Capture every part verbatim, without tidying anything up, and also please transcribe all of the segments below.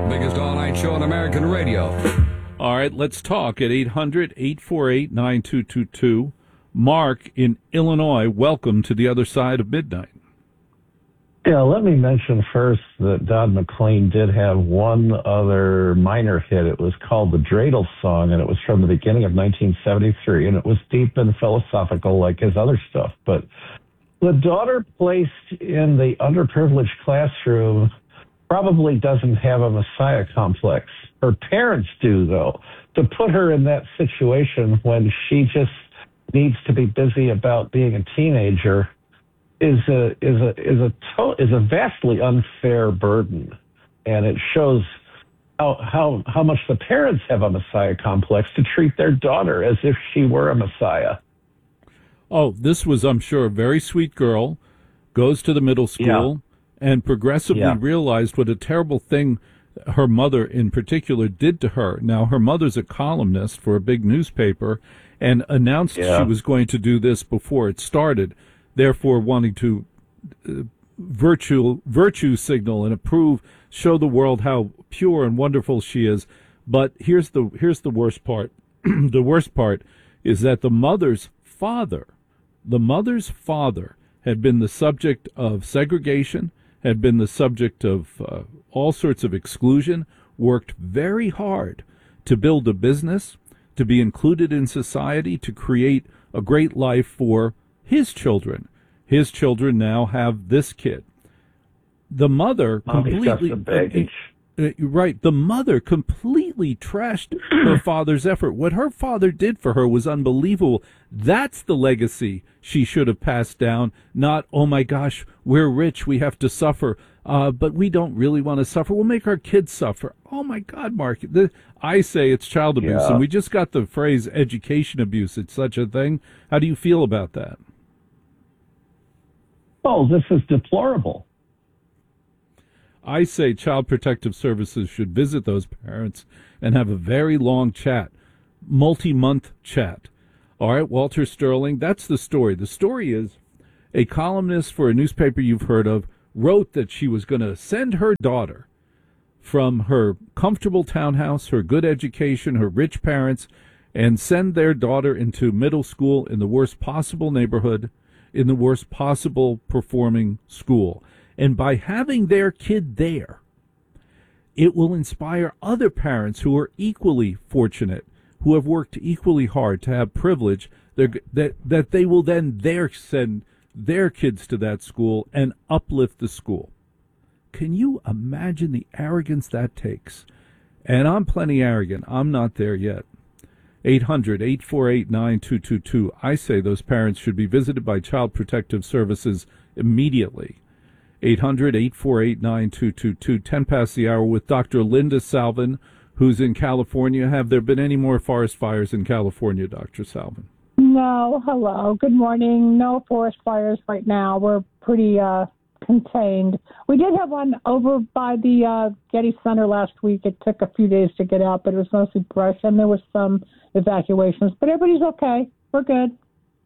Biggest all-night show on American radio. All right, let's talk at eight hundred, eight four eight, nine two two two. Mark in Illinois, welcome to the other side of midnight. Yeah, let me mention first that Don McLean did have one other minor hit. It was called the Dreidel Song, and it was from the beginning of nineteen seventy-three, and it was deep and philosophical like his other stuff. But the daughter placed in the underprivileged classroom probably doesn't have a messiah complex. Her parents do, though. To put her in that situation when she just needs to be busy about being a teenager is a is a is a to, is a vastly unfair burden, and it shows how how how much the parents have a messiah complex to treat their daughter as if she were a messiah. Oh, this was, I'm sure, a very sweet girl, goes to the middle school, yeah. and progressively yeah. realized what a terrible thing her mother in particular did to her. Now, her mother's a columnist for a big newspaper and announced yeah. she was going to do this before it started, therefore wanting to uh, virtue, virtue signal and approve, show the world how pure and wonderful she is. But here's the here's the worst part. The worst part is that the mother's father, the mother's father had been the subject of segregation, had been the subject of uh, all sorts of exclusion, worked very hard to build a business, to be included in society, to create a great life for his children. His children now have this kid. The mother completely... the baggage. Uh, right. The mother completely trashed her father's effort. What her father did for her was unbelievable. That's the legacy she should have passed down, not, oh my gosh, we're rich, we have to suffer, uh, but we don't really want to suffer. We'll make our kids suffer. Oh my God, Mark, the, I say it's child abuse, yeah. and we just got the phrase education abuse. It's such a thing. How do you feel about that? Oh, this is deplorable. I say Child Protective Services should visit those parents and have a very long chat, multi-month chat. All right, Walter Sterling, that's the story. The story is a columnist for a newspaper you've heard of wrote that she was going to send her daughter from her comfortable townhouse, her good education, her rich parents, and send their daughter into middle school in the worst possible neighborhood, in the worst possible performing school. And by having their kid there, it will inspire other parents who are equally fortunate, who have worked equally hard to have privilege, that that they will then there send their kids to that school and uplift the school. Can you imagine the arrogance that takes? And I'm plenty arrogant. I'm not there yet. eight hundred, eight four eight, nine two two two. I say those parents should be visited by Child Protective Services immediately. eight hundred, eight four eight, nine two two two, ten past the hour with Doctor Linda Salvin, who's in California. Have there been any more forest fires in California, Doctor Salvin? No, hello. Good morning. No forest fires right now. We're pretty uh, contained. We did have one over by the uh, Getty Center last week. It took a few days to get out, but it was mostly brush, and there was some evacuations. But everybody's okay. We're good.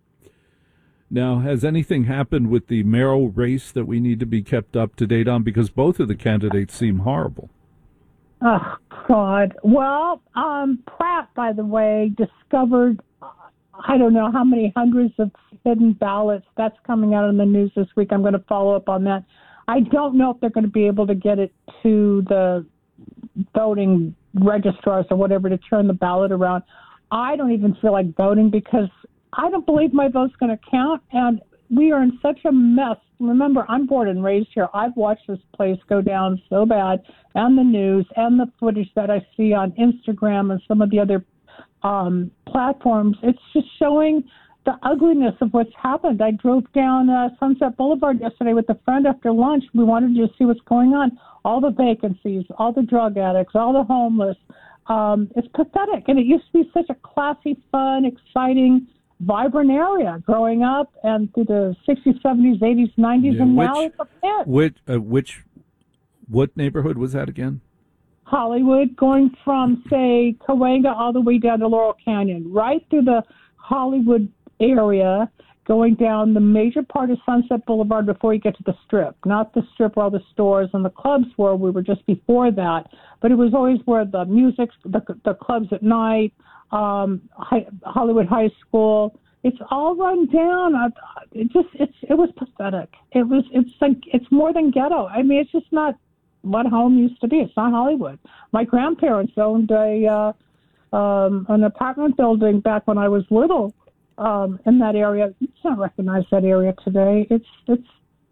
Now, has anything happened with the mayoral race that we need to be kept up to date on? Because both of the candidates seem horrible. Oh, God. Well, um, Pratt, by the way, discovered, uh, I don't know how many hundreds of hidden ballots. That's coming out in the news this week. I'm going to follow up on that. I don't know if they're going to be able to get it to the voting registrars or whatever to turn the ballot around. I don't even feel like voting because I don't believe my vote's going to count, and we are in such a mess. Remember, I'm born and raised here. I've watched this place go down so bad, and the news, and the footage that I see on Instagram and some of the other um, platforms. It's just showing the ugliness of what's happened. I drove down uh, Sunset Boulevard yesterday with a friend after lunch. We wanted to see what's going on. All the vacancies, all the drug addicts, all the homeless. Um, it's pathetic, and it used to be such a classy, fun, exciting, vibrant area growing up and through the sixties, seventies, eighties, nineties, yeah, and which, now it's a pit. Which, uh, which, what neighborhood was that again? Hollywood, going from, say, Cahuenga all the way down to Laurel Canyon, right through the Hollywood area, going down the major part of Sunset Boulevard before you get to the Strip. Not the Strip where all the stores and the clubs were. We were just before that. but it was always where the music, the, the clubs at night, um, high, Hollywood High School. It's all run down. I, it just, it's, it was pathetic. It was, it's like, it's more than ghetto. I mean, it's just not what home used to be. It's not Hollywood. My grandparents owned a, uh, um, an apartment building back when I was little, um, in that area. You can't recognize that area today. It's, it's,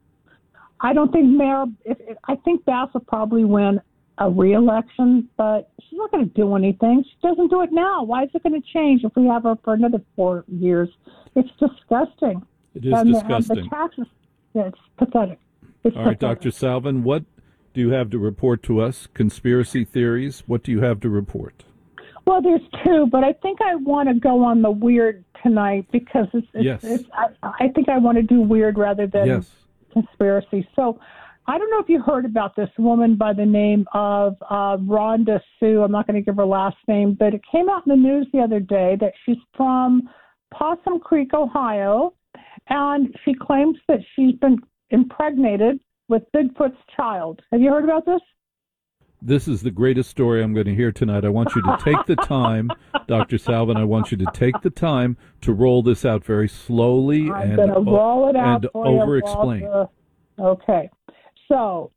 I don't think Mayor, if, if, I think Bass will probably win a re-election, but she's not going to do anything. She doesn't do it now. Why is it going to change if we have her for another four years? It's disgusting. It is and disgusting. The, and the taxes, yeah, it's pathetic. It's All right, pathetic. Doctor Salvin, what do you have to report to us? Conspiracy theories, what do you have to report? Well, there's two, but I think I want to go on the weird tonight because it's, it's, Yes. it's I, I think I want to do weird rather than Yes. conspiracy. So I don't know if you heard about this woman by the name of uh, Rhonda Sue. I'm not going to give her last name, but it came out in the news the other day that she's from Possum Creek, Ohio, and she claims that she's been impregnated with Bigfoot's child. Have you heard about this? This is the greatest story I'm going to hear tonight. I want you to take the time, Doctor Salvin, I want you to take the time to roll this out very slowly I'm and, going to roll it out and for you, over-explain. Walter. Okay. So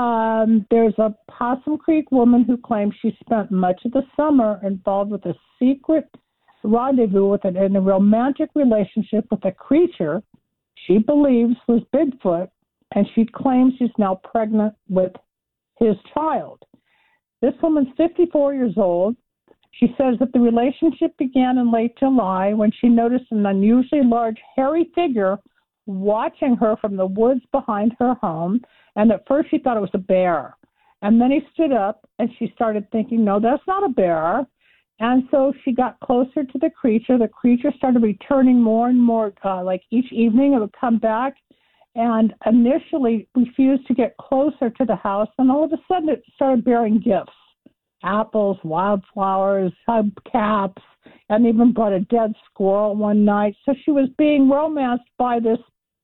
um, there's a Possum Creek woman who claims she spent much of the summer involved with a secret rendezvous with an, in a romantic relationship with a creature she believes was Bigfoot, and she claims she's now pregnant with his child. This woman's fifty-four years old. She says that the relationship began in late July when she noticed an unusually large hairy figure watching her from the woods behind her home, and at first she thought it was a bear. And then he stood up, and she started thinking, no, that's not a bear. And so she got closer to the creature. The creature started returning more and more, uh, like each evening it would come back, and initially refused to get closer to the house, and all of a sudden it started bearing gifts, apples, wildflowers, hubcaps, and even brought a dead squirrel one night. So she was being romanced by this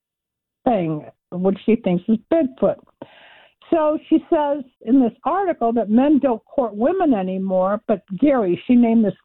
thing, which she thinks is Bigfoot. So she says in this article that men don't court women anymore, but Gary, she named this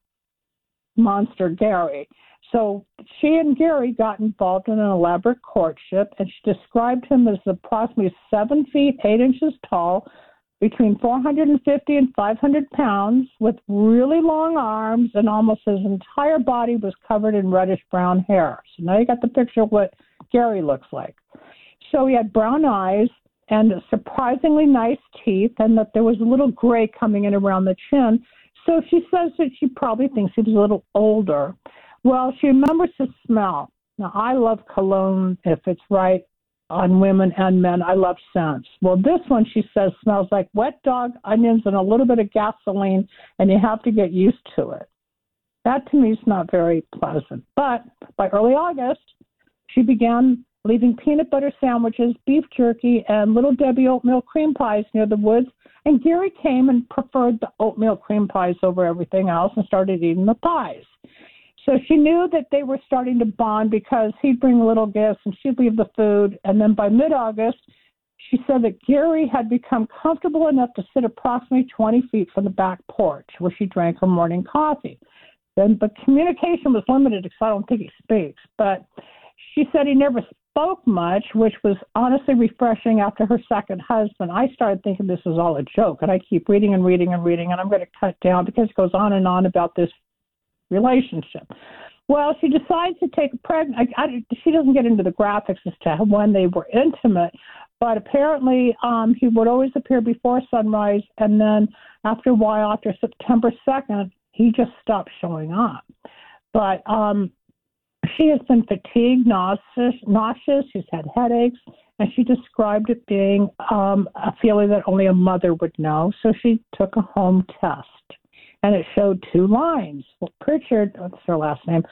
monster Gary. So she and Gary got involved in an elaborate courtship, and she described him as approximately seven feet, eight inches tall, between four hundred fifty and five hundred pounds, with really long arms, and almost his entire body was covered in reddish-brown hair. So now you got the picture of what Gary looks like. So he had brown eyes and surprisingly nice teeth, and that there was a little gray coming in around the chin. So she says that she probably thinks he was a little older. Well, she remembers his smell. Now, I love cologne if it's right on women and men. I love scents. Well, this one, she says, smells like wet dog, onions, and a little bit of gasoline, and you have to get used to it. That, to me, is not very pleasant. But by early August, she began leaving peanut butter sandwiches, beef jerky, and Little Debbie oatmeal cream pies near the woods. And Gary came and preferred the oatmeal cream pies over everything else and started eating the pies. So she knew that they were starting to bond because he'd bring little gifts and she'd leave the food. And then by mid-August, she said that Gary had become comfortable enough to sit approximately twenty feet from the back porch where she drank her morning coffee. Then, but communication was limited because I don't think he speaks. But she said he never spoke much, which was honestly refreshing after her second husband. I started thinking this was all a joke, and I keep reading and reading and reading, and I'm going to cut down because it goes on and on about this relationship. Well, she decides to take a pregnant. I, I, she doesn't get into the graphics as to when they were intimate, but apparently um, he would always appear before sunrise, and then after a while, after September second, he just stopped showing up. But um, she has been fatigued, nauseous, nauseous. She's had headaches, and she described it being um, a feeling that only a mother would know. So she took a home test, and it showed two lines. Well, Pritchard, that's her last name,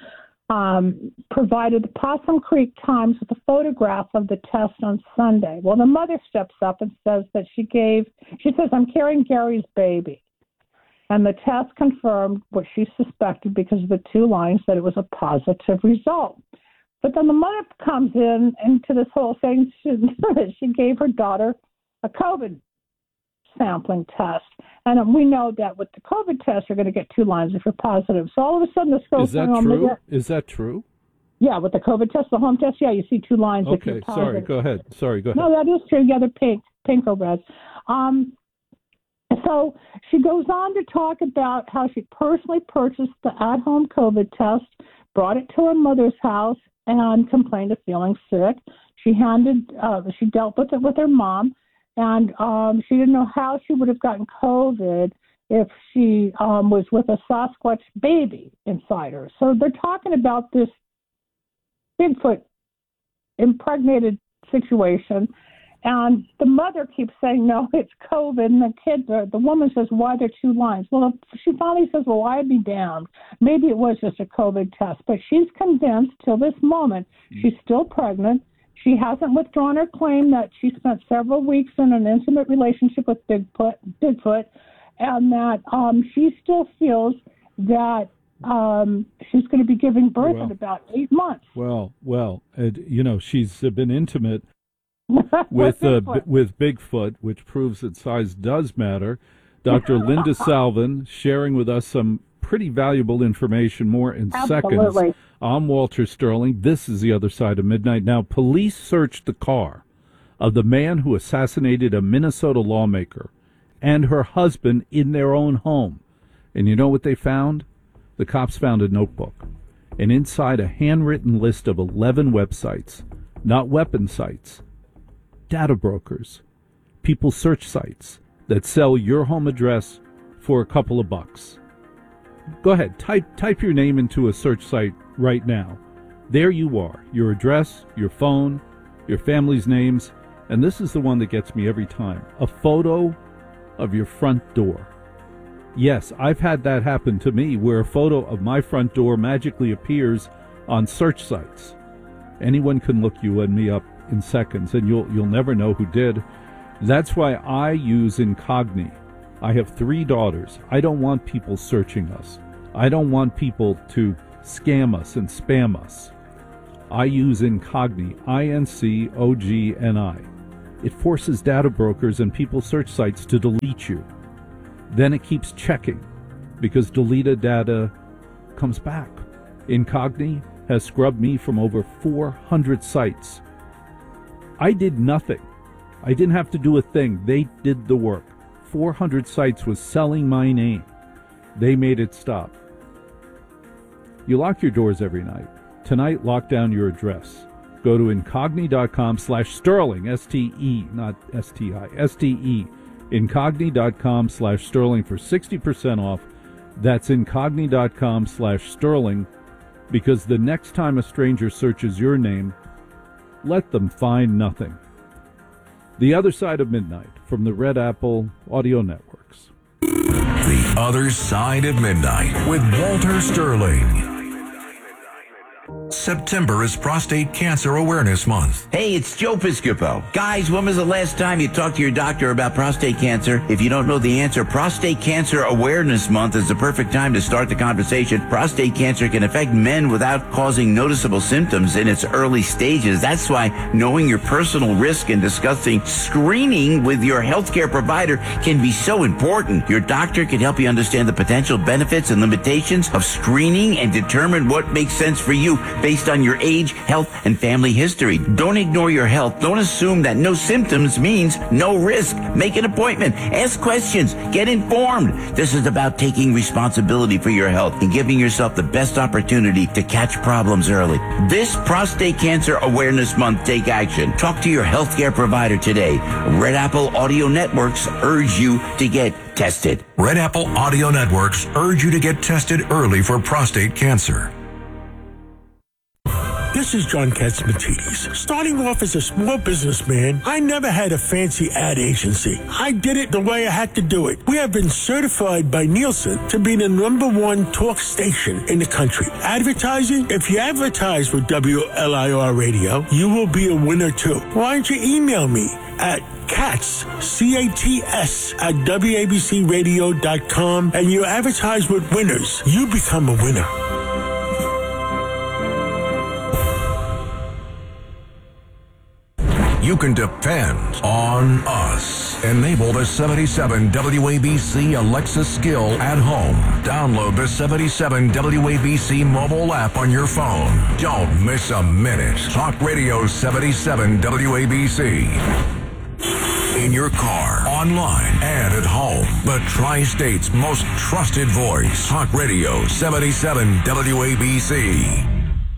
um, provided the Possum Creek Times with a photograph of the test on Sunday. Well, the mother steps up and says that she gave, she says, I'm carrying Gary's baby. And the test confirmed what she suspected because of the two lines, that it was a positive result. But then the mother comes in into this whole thing. She, she gave her daughter a COVID sampling test. And we know that with the COVID test, you're going to get two lines if you're positive. So all of a sudden, this girl's Is that going on true? the- Is that true? Yeah, with the COVID test, the home test, yeah, you see two lines if Okay, you're positive. sorry, go ahead. Sorry, go ahead. No, that is true. Yeah, they're pink, pink or red. Um, so she goes on to talk about how she personally purchased the at-home COVID test, brought it to her mother's house, and complained of feeling sick. She handed, uh, she dealt with it with her mom, and um, she didn't know how she would have gotten COVID if she um, was with a Sasquatch baby inside her. So they're talking about this Bigfoot impregnated situation, and the mother keeps saying, no, it's COVID, and the kid, the, the woman says, why are there two lines? Well, she finally says, well, I'd be damned. Maybe it was just a COVID test, but she's convinced till this moment she's still pregnant. She hasn't withdrawn her claim that she spent several weeks in an intimate relationship with Bigfoot, Bigfoot and that um, she still feels that Um, she's going to be giving birth well, in about eight months. Well, well, uh, you know, she's uh, been intimate with with, uh, Bigfoot. b- with Bigfoot, which proves that size does matter. Doctor Linda Salvin sharing with us some pretty valuable information. More in Absolutely. seconds. I'm Walter Sterling. This is The Other Side of Midnight. Now, police searched the car of the man who assassinated a Minnesota lawmaker and her husband in their own home. And you know what they found? The cops found a notebook, and inside a handwritten list of eleven websites, not weapon sites, data brokers, people search sites that sell your home address for a couple of bucks. Go ahead, type type your name into a search site right now. There you are, your address, your phone, your family's names, and this is the one that gets me every time, a photo of your front door. Yes, I've had that happen to me, where a photo of my front door magically appears on search sites. Anyone can look you and me up in seconds, and you'll you'll never know who did. That's why I use Incogni. I have three daughters. I don't want people searching us. I don't want people to scam us and spam us. I use Incogni, I N C O G N I. It forces data brokers and people search sites to delete you. Then it keeps checking, because deleted data comes back. Incogni has scrubbed me from over four hundred sites. I did nothing. I didn't have to do a thing. They did the work. four hundred sites was selling my name. They made it stop. You lock your doors every night. Tonight, lock down your address. Go to incogni.com slash sterling, S T E, not S T I, S T E. Incogni.com slash sterling for sixty percent off. That's incogni.com slash sterling, because the next time a stranger searches your name, let them find nothing. The Other Side of Midnight from the Red Apple Audio Networks. The Other Side of Midnight with Walter Sterling. September is Prostate Cancer Awareness Month. Hey, it's Joe Piscopo. Guys, when was the last time you talked to your doctor about prostate cancer? If you don't know the answer, Prostate Cancer Awareness Month is the perfect time to start the conversation. Prostate cancer can affect men without causing noticeable symptoms in its early stages. That's why knowing your personal risk and discussing screening with your healthcare provider can be so important. Your doctor can help you understand the potential benefits and limitations of screening and determine what makes sense for you based on your age, health, and family history. Don't ignore your health. Don't assume that no symptoms means no risk. Make an appointment. Ask questions. Get informed. This is about taking responsibility for your health and giving yourself the best opportunity to catch problems early. This Prostate Cancer Awareness Month, take action. Talk to your healthcare provider today. Red Apple Audio Networks urge you to get tested. Red Apple Audio Networks urge you to get tested early for prostate cancer. This is John Katzmatidis. Starting off as a small businessman, I never had a fancy ad agency. I did it the way I had to do it. We have been certified by Nielsen to be the number one talk station in the country. Advertising? If you advertise with W L I R Radio, you will be a winner too. Why don't you email me at Katz, C A T S, at W A B C radio dot com, and you advertise with winners. You become a winner. You can depend on us. Enable the seventy-seven W A B C Alexa skill at home. Download the seventy-seven W A B C mobile app on your phone. Don't miss a minute. Talk Radio seventy-seven W A B C. In your car, online, and at home. The Tri-State's most trusted voice. Talk Radio seventy-seven W A B C.